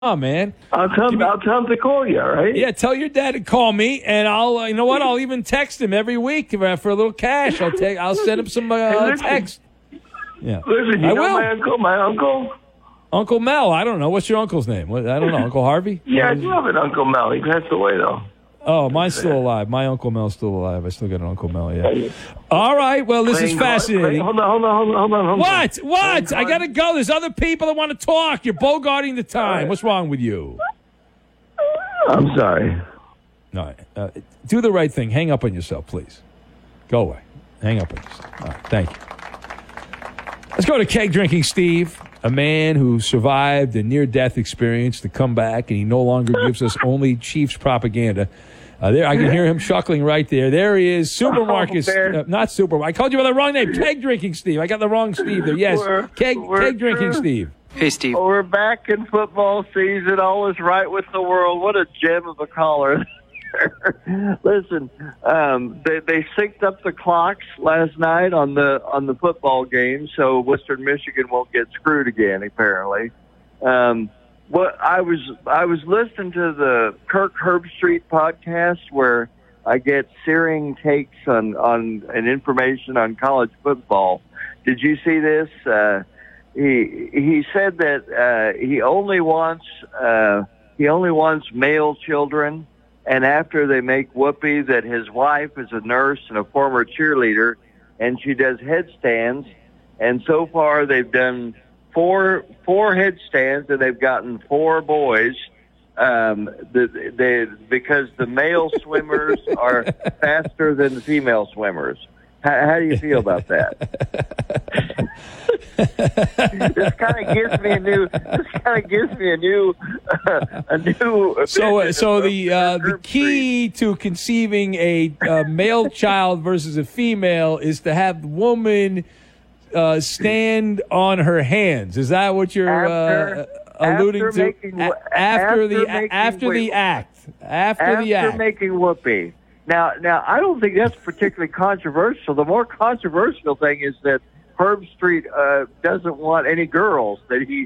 Oh, man. I'll tell him to call you, all right? Yeah, tell your dad to call me, and I'll, you know what? I'll even text him every week for a little cash. I'll send him some text. Yeah. Listen, you know my uncle? Uncle Mel. I don't know. What's your uncle's name? I don't know. Uncle Harvey? Yeah, I do have an Uncle Mel. He passed away, though. Oh, mine's still alive. My Uncle Mel's still alive. I still got an Uncle Mel, yeah. All right. Well, this is fascinating. Hold on. What? I got to go. There's other people that want to talk. You're bogarting the time. What's wrong with you? I'm sorry. All right. Do the right thing. Hang up on yourself, please. Go away. Hang up on yourself. All right. Thank you. Let's go to Keg Drinking Steve, a man who survived a near-death experience to come back, and he no longer gives us only Chiefs propaganda. There, I can hear him chuckling right there. There he is, Supermarcus. Not Super. I called you by the wrong name. Keg Drinking Steve. I got the wrong Steve there. Yes, Keg Drinking Steve. Hey, Steve. Well, we're back in football season. All is right with the world. What a gem of a caller. Listen, they synced up the clocks last night on the football game, so Western Michigan won't get screwed again. Apparently, what I was listening to the Kirk Herbstreit podcast where I get searing takes on and information on college football. Did you see this? He said that he only wants male children. And after they make whoopee that his wife is a nurse and a former cheerleader, and she does headstands. And so far they've done four headstands, and they've gotten 4 boys. Because the male swimmers are faster than the female swimmers. How do you feel about that? This kind of gives me a new. So the key to conceiving a male child versus a female is to have the woman stand on her hands. Is that what you're alluding to? After the act. After making whoopee. Now, I don't think that's particularly controversial. The more controversial thing is that Herbstreit doesn't want any girls. That he's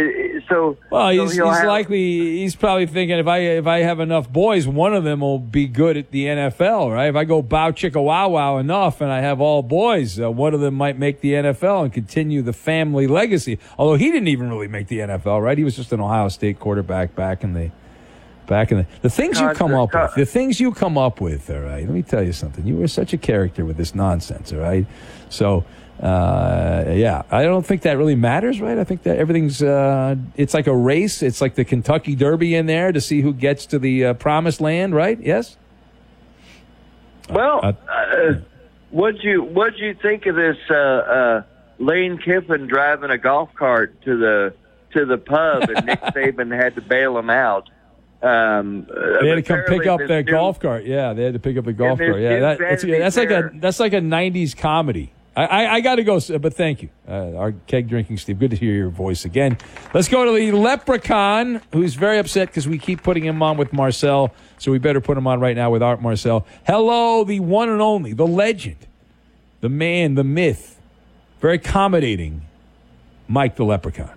probably thinking if I have enough boys, one of them will be good at the NFL, right? If I go bow chicka wow wow enough and I have all boys, one of them might make the NFL and continue the family legacy. Although he didn't even really make the NFL, right? He was just an Ohio State quarterback back in the things you come up with. The things you come up with, all right? Let me tell you something. You were such a character with this nonsense, all right? So, I don't think that really matters, right? I think that everything's, it's like a race. It's like the Kentucky Derby in there to see who gets to the promised land, right? Yes? Well, what'd you think of this Lane Kiffin driving a golf cart to the pub and Nick Saban had to bail him out? They had to come pick up that golf cart. Yeah, they had to pick up the golf cart. Yeah, that's like a 90s comedy. I got to go, but thank you. Our Keg Drinking Steve, good to hear your voice again. Let's go to the Leprechaun, who's very upset because we keep putting him on with Marcel, so we better put him on right now with Art Marcel. Hello, the one and only, the legend, the man, the myth, very accommodating, Mike the Leprechaun.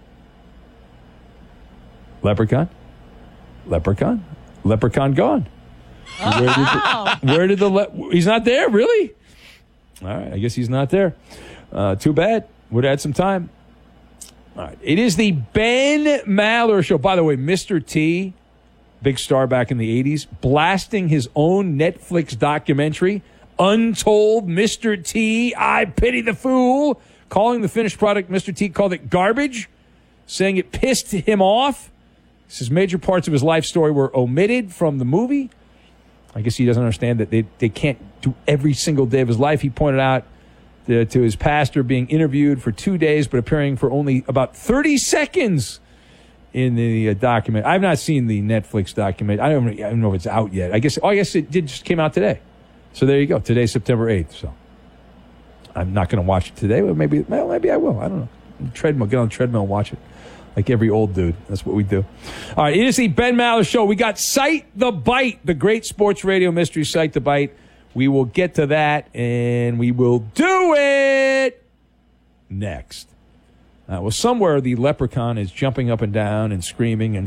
Leprechaun? Leprechaun gone. Where did he's not there, really? All right, I guess he's not there. Too bad. Would have had some time. All right, it is the Ben Maller Show. By the way, Mr. T, big star back in the 80s, blasting his own Netflix documentary, Untold Mr. T, I Pity the Fool, calling the finished product, Mr. T called it garbage, saying it pissed him off. Says major parts of his life story were omitted from the movie. I guess he doesn't understand that they can't do every single day of his life. He pointed out to his pastor being interviewed for 2 days but appearing for only about 30 seconds in the document. I've not seen the Netflix document. I don't know if it's out yet. I guess it just came out today. So there you go. Today's September 8th. So I'm not going to watch it today, but maybe I will. I don't know. Treadmill. Get on the treadmill and watch it. Like every old dude. That's what we do. All right, it is the Ben Maller Show. We got Cite the Bite, the great sports radio mystery Cite the Bite. We will get to that, and we will do it next. Well, somewhere the leprechaun is jumping up and down and screaming and